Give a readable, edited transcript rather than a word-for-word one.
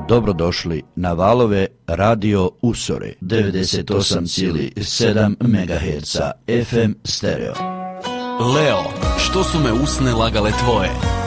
Dobrodošli na valove Radio Usore 98,7 MHz FM stereo. Leo, što su me usne lagale tvoje?